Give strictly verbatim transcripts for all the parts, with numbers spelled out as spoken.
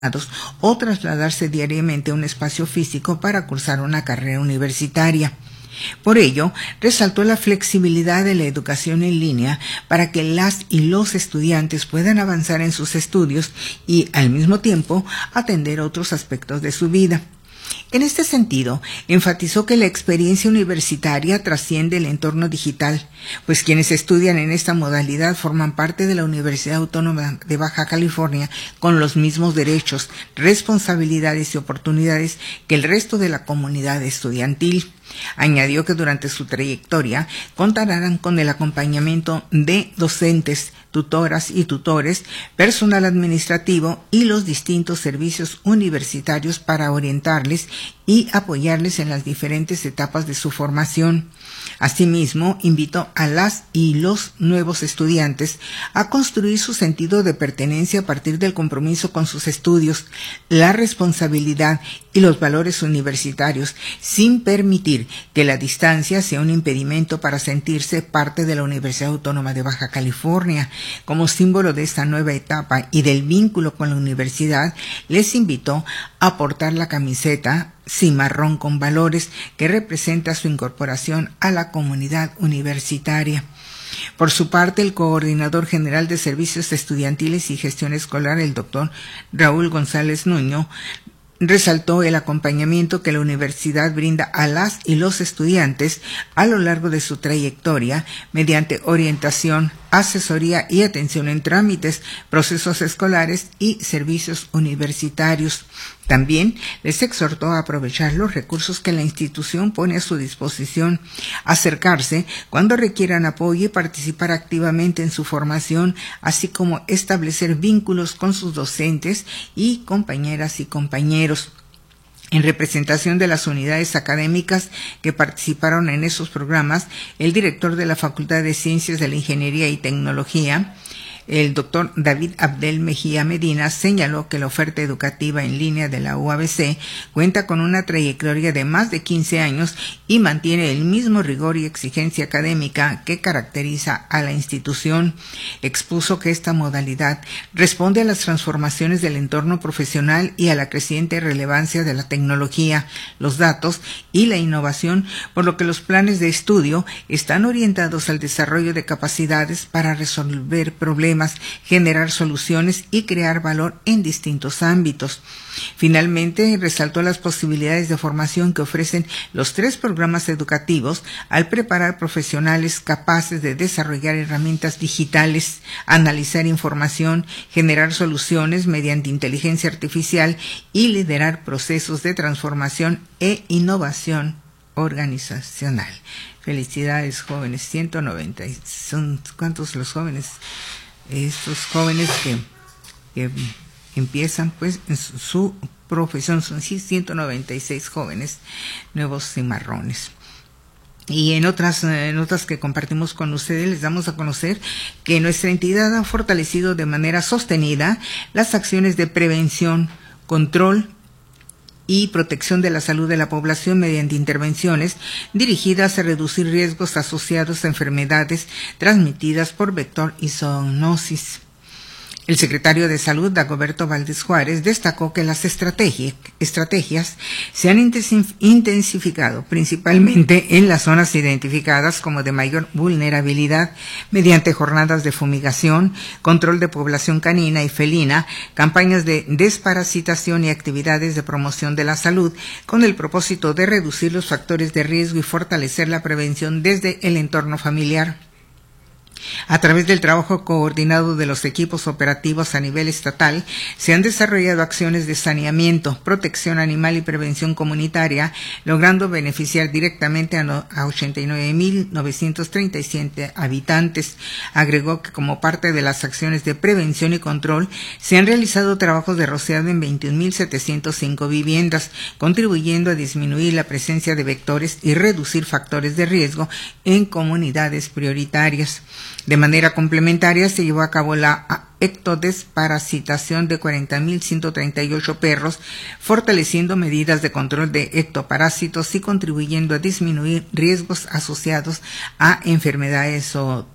o trasladarse diariamente a un espacio físico para cursar una carrera universitaria. Por ello, resaltó la flexibilidad de la educación en línea para que las y los estudiantes puedan avanzar en sus estudios y, al mismo tiempo, atender otros aspectos de su vida. En este sentido, enfatizó que la experiencia universitaria trasciende el entorno digital, pues quienes estudian en esta modalidad forman parte de la Universidad Autónoma de Baja California con los mismos derechos, responsabilidades y oportunidades que el resto de la comunidad estudiantil. Añadió que durante su trayectoria contarán con el acompañamiento de docentes, tutoras y tutores, personal administrativo y los distintos servicios universitarios para orientarles y apoyarles en las diferentes etapas de su formación. Asimismo, invitó a las y los nuevos estudiantes a construir su sentido de pertenencia a partir del compromiso con sus estudios, la responsabilidad y los valores universitarios, sin permitir que la distancia sea un impedimento para sentirse parte de la Universidad Autónoma de Baja California. Como símbolo de esta nueva etapa y del vínculo con la universidad, les invitó a portar la camiseta Cimarrón con Valores, que representa su incorporación a la comunidad universitaria. Por su parte, el coordinador general de Servicios Estudiantiles y Gestión Escolar, el doctor Raúl González Nuño, resaltó el acompañamiento que la universidad brinda a las y los estudiantes a lo largo de su trayectoria mediante orientación, asesoría y atención en trámites, procesos escolares y servicios universitarios. También les exhortó a aprovechar los recursos que la institución pone a su disposición, acercarse cuando requieran apoyo y participar activamente en su formación, así como establecer vínculos con sus docentes y compañeras y compañeros. En representación de las unidades académicas que participaron en esos programas, el director de la Facultad de Ciencias de la Ingeniería y Tecnología, el doctor David Abdel Mejía Medina, señaló que la oferta educativa en línea de la U A B C cuenta con una trayectoria de más de quince años y mantiene el mismo rigor y exigencia académica que caracteriza a la institución. Expuso que esta modalidad responde a las transformaciones del entorno profesional y a la creciente relevancia de la tecnología, los datos y la innovación, por lo que los planes de estudio están orientados al desarrollo de capacidades para resolver problemas, generar soluciones y crear valor en distintos ámbitos. Finalmente, resaltó las posibilidades de formación que ofrecen los tres programas educativos al preparar profesionales capaces de desarrollar herramientas digitales, analizar información, generar soluciones mediante inteligencia artificial y liderar procesos de transformación e innovación organizacional. Felicidades, jóvenes. ciento noventa. ¿Son cuántos los jóvenes? Estos jóvenes que, que empiezan pues en su, su profesión, son sí, ciento noventa y seis jóvenes nuevos cimarrones. Y en otras eh, notas que compartimos con ustedes les damos a conocer que nuestra entidad ha fortalecido de manera sostenida las acciones de prevención, control y protección de la salud de la población mediante intervenciones dirigidas a reducir riesgos asociados a enfermedades transmitidas por vector y zoonosis. El secretario de Salud, Dagoberto Valdés Juárez, destacó que las estrategia, estrategias se han intensificado principalmente en las zonas identificadas como de mayor vulnerabilidad mediante jornadas de fumigación, control de población canina y felina, campañas de desparasitación y actividades de promoción de la salud, con el propósito de reducir los factores de riesgo y fortalecer la prevención desde el entorno familiar. A través del trabajo coordinado de los equipos operativos a nivel estatal, se han desarrollado acciones de saneamiento, protección animal y prevención comunitaria, logrando beneficiar directamente a, no, a ochenta y nueve mil novecientos treinta y siete habitantes. Agregó que como parte de las acciones de prevención y control, se han realizado trabajos de rociado en veintiún mil setecientos cinco viviendas, contribuyendo a disminuir la presencia de vectores y reducir factores de riesgo en comunidades prioritarias. De manera complementaria, se llevó a cabo la ectodesparasitación de cuarenta mil ciento treinta y ocho perros, fortaleciendo medidas de control de ectoparásitos y contribuyendo a disminuir riesgos asociados a enfermedades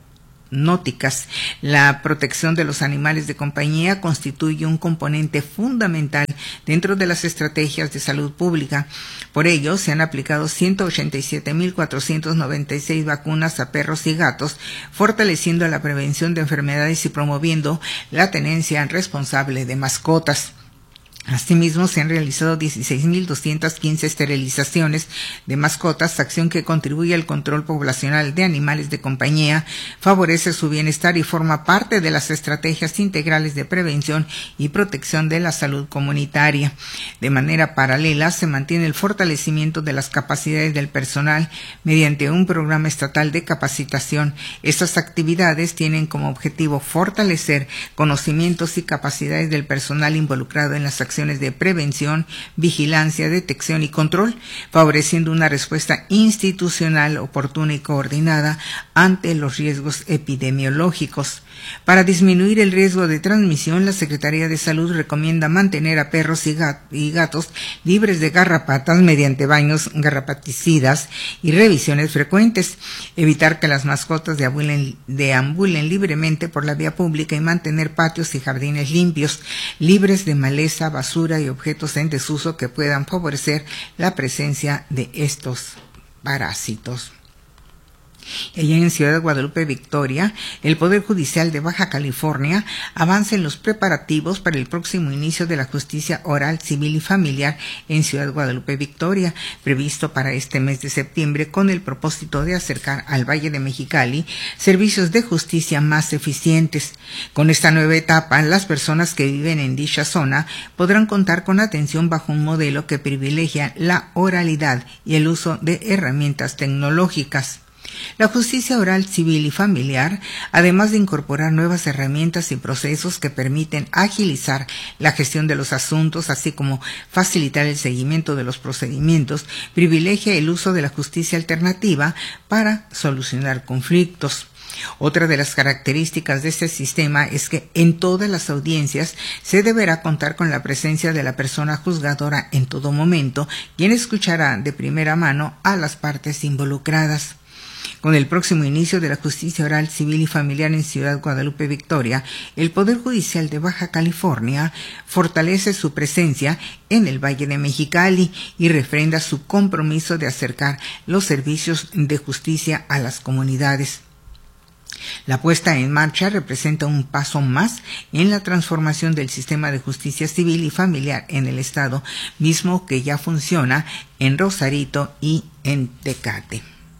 zoonóticas. La protección de los animales de compañía constituye un componente fundamental dentro de las estrategias de salud pública. Por ello, se han aplicado ciento ochenta y siete mil cuatrocientas noventa y seis vacunas a perros y gatos, fortaleciendo la prevención de enfermedades y promoviendo la tenencia responsable de mascotas. Asimismo, se han realizado dieciséis mil doscientas quince esterilizaciones de mascotas, acción que contribuye al control poblacional de animales de compañía, favorece su bienestar y forma parte de las estrategias integrales de prevención y protección de la salud comunitaria. De manera paralela, se mantiene el fortalecimiento de las capacidades del personal mediante un programa estatal de capacitación. Estas actividades tienen como objetivo fortalecer conocimientos y capacidades del personal involucrado en las acciones de prevención, vigilancia, detección y control, favoreciendo una respuesta institucional oportuna y coordinada ante los riesgos epidemiológicos. Para disminuir el riesgo de transmisión, la Secretaría de Salud recomienda mantener a perros y, gat y gatos libres de garrapatas mediante baños garrapaticidas y revisiones frecuentes, evitar que las mascotas deambulen, deambulen libremente por la vía pública y mantener patios y jardines limpios, libres de maleza, basura y objetos en desuso que puedan favorecer la presencia de estos parásitos. Allá en Ciudad de Guadalupe, Victoria, el Poder Judicial de Baja California avanza en los preparativos para el próximo inicio de la justicia oral, civil y familiar en Ciudad de Guadalupe, Victoria, previsto para este mes de septiembre, con el propósito de acercar al Valle de Mexicali servicios de justicia más eficientes. Con esta nueva etapa, las personas que viven en dicha zona podrán contar con atención bajo un modelo que privilegia la oralidad y el uso de herramientas tecnológicas. La justicia oral, civil y familiar, además de incorporar nuevas herramientas y procesos que permiten agilizar la gestión de los asuntos, así como facilitar el seguimiento de los procedimientos, privilegia el uso de la justicia alternativa para solucionar conflictos. Otra de las características de este sistema es que en todas las audiencias se deberá contar con la presencia de la persona juzgadora en todo momento, quien escuchará de primera mano a las partes involucradas. Con el próximo inicio de la justicia oral, civil y familiar en Ciudad Guadalupe, Victoria, el Poder Judicial de Baja California fortalece su presencia en el Valle de Mexicali y refrenda su compromiso de acercar los servicios de justicia a las comunidades. La puesta en marcha representa un paso más en la transformación del sistema de justicia civil y familiar en el Estado, mismo que ya funciona en Rosarito y en Tecate.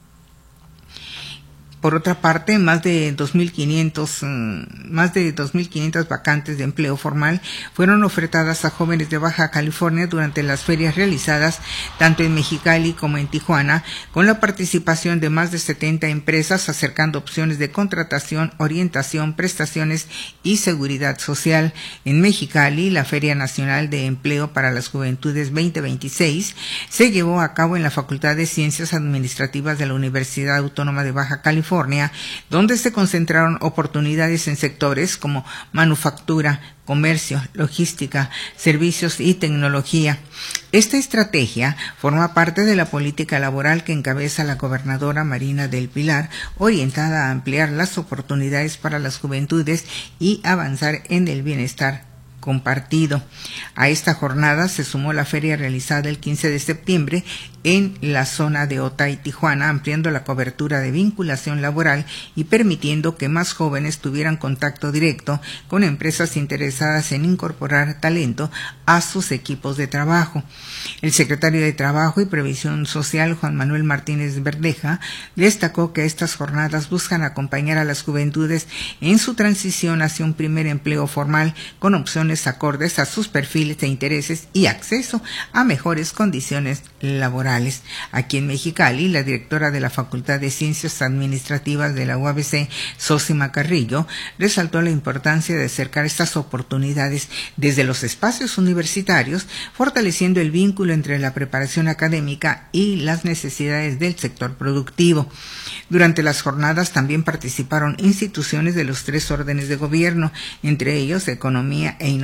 Por otra parte, más de dos mil quinientos, más de dos mil quinientas vacantes de empleo formal fueron ofertadas a jóvenes de Baja California durante las ferias realizadas tanto en Mexicali como en Tijuana, con la participación de más de setenta empresas, acercando opciones de contratación, orientación, prestaciones y seguridad social. En Mexicali, la Feria Nacional de Empleo para las Juventudes veinte veintiséis se llevó a cabo en la Facultad de Ciencias Administrativas de la Universidad Autónoma de Baja California, donde se concentraron oportunidades en sectores como manufactura, comercio, logística, servicios y tecnología. Esta estrategia forma parte de la política laboral que encabeza la gobernadora Marina del Pilar, orientada a ampliar las oportunidades para las juventudes y avanzar en el bienestar compartido. A esta jornada se sumó la feria realizada el quince de septiembre en la zona de Otay, Tijuana, ampliando la cobertura de vinculación laboral y permitiendo que más jóvenes tuvieran contacto directo con empresas interesadas en incorporar talento a sus equipos de trabajo. El secretario de Trabajo y Previsión Social, Juan Manuel Martínez Verdeja, destacó que estas jornadas buscan acompañar a las juventudes en su transición hacia un primer empleo formal con opciones acordes a sus perfiles e intereses y acceso a mejores condiciones laborales. Aquí en Mexicali, la directora de la Facultad de Ciencias Administrativas de la U A B C, Zósima Carrillo, resaltó la importancia de acercar estas oportunidades desde los espacios universitarios, fortaleciendo el vínculo entre la preparación académica y las necesidades del sector productivo. Durante las jornadas también participaron instituciones de los tres órdenes de gobierno, entre ellos Economía e Innovación,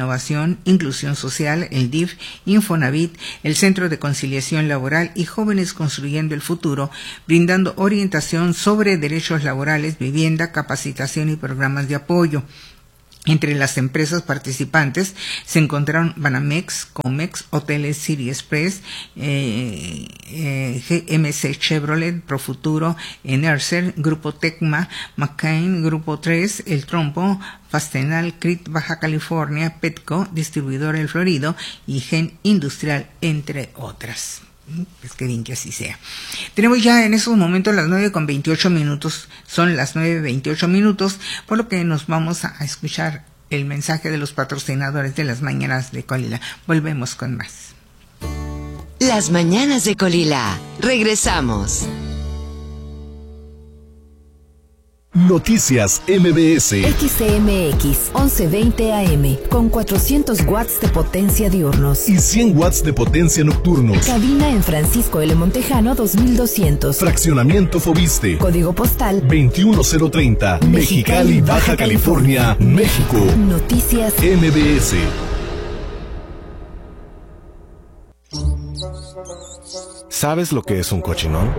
Innovación, Inclusión Social, el D I F, Infonavit, el Centro de Conciliación Laboral y Jóvenes Construyendo el Futuro, brindando orientación sobre derechos laborales, vivienda, capacitación y programas de apoyo. Entre las empresas participantes se encontraron Banamex, Comex, Hoteles City Express, eh, eh, G M C Chevrolet, Profuturo, Enercer, Grupo Tecma, McCain, Grupo tres, El Trompo, Fastenal, Crit Baja California, Petco, Distribuidor El Florido y Gen Industrial, entre otras. Pues que bien que así sea. Tenemos ya en esos momentos las nueve con veintiocho minutos, son las nueve veintiocho minutos, por lo que nos vamos a escuchar el mensaje de los patrocinadores de las mañanas de Colila. Volvemos con más. Las mañanas de Colila. Regresamos. Noticias M B S. X C M X once veinte A M con cuatrocientos watts de potencia diurnos y cien watts de potencia nocturnos. Cabina en Francisco L. Montejano dos mil doscientos. Fraccionamiento Fobiste. Código postal veintiuno cero treinta. Mexicali, Baja California, México. Noticias M B S. ¿Sabes lo que es un cochinón?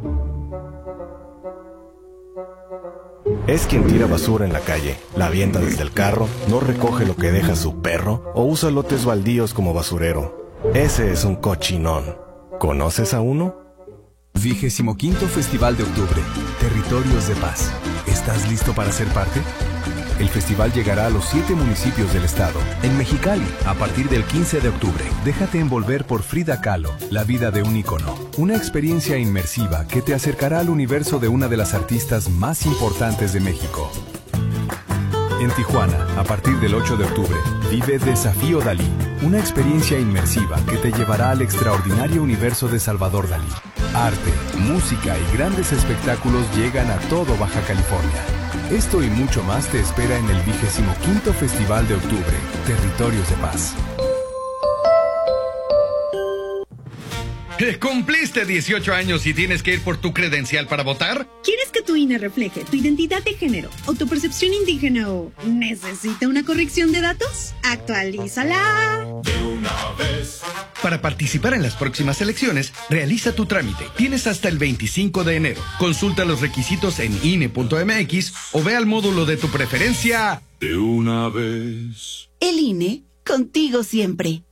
Es quien tira basura en la calle, la avienta desde el carro, no recoge lo que deja su perro o usa lotes baldíos como basurero. Ese es un cochinón. ¿Conoces a uno? Vigésimo quinto Festival de Octubre, Territorios de Paz. ¿Estás listo para ser parte? El festival llegará a los siete municipios del estado. En Mexicali, a partir del quince de octubre. Déjate envolver por Frida Kahlo, La vida de un ícono. Una experiencia inmersiva que te acercará al universo de una de las artistas más importantes de México. En Tijuana, a partir del ocho de octubre, vive Desafío Dalí, una experiencia inmersiva que te llevará al extraordinario universo de Salvador Dalí. Arte, música y grandes espectáculos llegan a todo Baja California. Esto y mucho más te espera en el vigésimo quinto Festival de Octubre, Territorios de Paz. ¿Cumpliste dieciocho años y tienes que ir por tu credencial para votar? ¿Quieres que tu I N E refleje tu identidad de género o tu percepción indígena o necesita una corrección de datos? ¡Actualízala! De una vez. Para participar en las próximas elecciones, realiza tu trámite. Tienes hasta el veinticinco de enero. Consulta los requisitos en I N E punto M X o ve al módulo de tu preferencia. De una vez. El I N E, contigo siempre.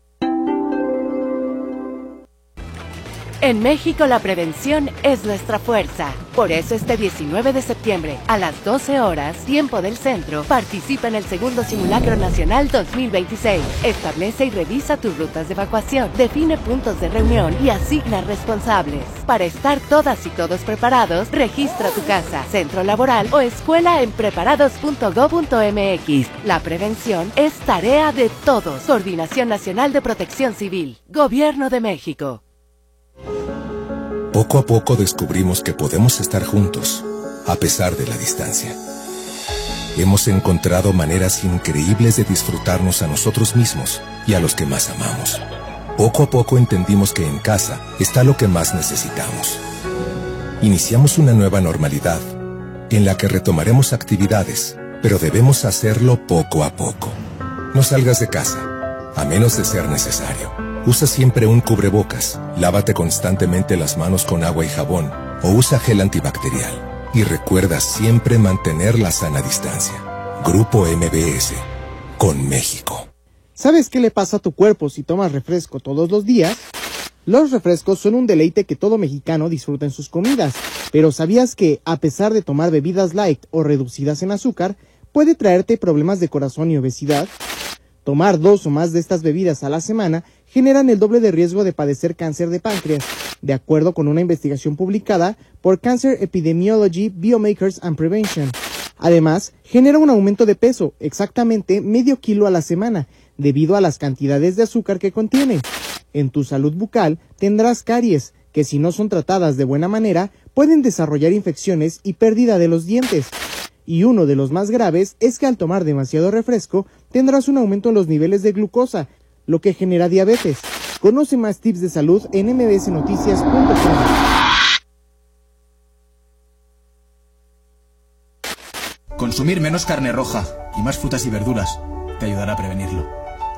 En México la prevención es nuestra fuerza. Por eso este diecinueve de septiembre, a las doce horas, tiempo del centro, participa en el segundo Simulacro Nacional dos mil veintiséis. Establece y revisa tus rutas de evacuación, define puntos de reunión y asigna responsables. Para estar todas y todos preparados, registra tu casa, centro laboral o escuela en preparados punto gob punto M X. La prevención es tarea de todos. Coordinación Nacional de Protección Civil. Gobierno de México. Poco a poco descubrimos que podemos estar juntos, a pesar de la distancia. Hemos encontrado maneras increíbles de disfrutarnos a nosotros mismos y a los que más amamos. Poco a poco entendimos que en casa está lo que más necesitamos. Iniciamos una nueva normalidad, en la que retomaremos actividades, pero debemos hacerlo poco a poco. No salgas de casa, a menos de ser necesario. Usa siempre un cubrebocas, lávate constantemente las manos con agua y jabón, o usa gel antibacterial. Y recuerda siempre mantener la sana distancia. Grupo M B S, con México. ¿Sabes qué le pasa a tu cuerpo si tomas refresco todos los días? Los refrescos son un deleite que todo mexicano disfruta en sus comidas, pero ¿sabías que, a pesar de tomar bebidas light o reducidas en azúcar, puede traerte problemas de corazón y obesidad? Tomar dos o más de estas bebidas a la semana generan el doble de riesgo de padecer cáncer de páncreas, de acuerdo con una investigación publicada por Cancer Epidemiology, Biomarkers and Prevention. Además, genera un aumento de peso, exactamente medio kilo a la semana, debido a las cantidades de azúcar que contiene. En tu salud bucal tendrás caries, que si no son tratadas de buena manera, pueden desarrollar infecciones y pérdida de los dientes. Y uno de los más graves es que al tomar demasiado refresco, tendrás un aumento en los niveles de glucosa, lo que genera diabetes. Conoce más tips de salud en m b s noticias punto com. Consumir menos carne roja y más frutas y verduras te ayudará a prevenirlo.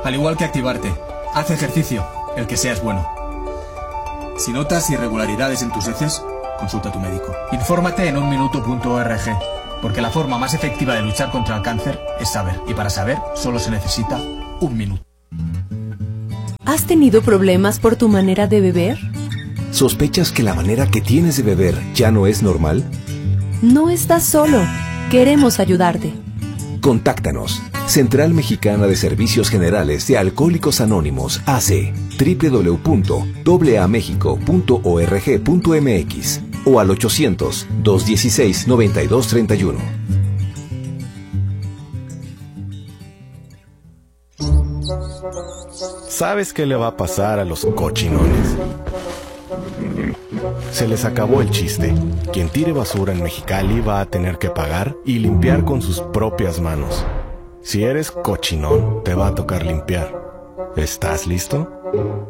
Al igual que activarte, haz ejercicio, el que seas bueno. Si notas irregularidades en tus heces, consulta a tu médico. Infórmate en un minuto punto org, porque la forma más efectiva de luchar contra el cáncer es saber, y para saber solo se necesita un minuto. ¿Has tenido problemas por tu manera de beber? ¿Sospechas que la manera que tienes de beber ya no es normal? No estás solo. Queremos ayudarte. Contáctanos. Central Mexicana de Servicios Generales de Alcohólicos Anónimos, A C, doble u doble u doble u punto a a mexico punto org punto m x o al ochocientos, dos dieciséis, noventa y dos treinta y uno. ¿Sabes qué le va a pasar a los cochinones? Se les acabó el chiste. Quien tire basura en Mexicali va a tener que pagar y limpiar con sus propias manos. Si eres cochinón, te va a tocar limpiar. ¿Estás listo?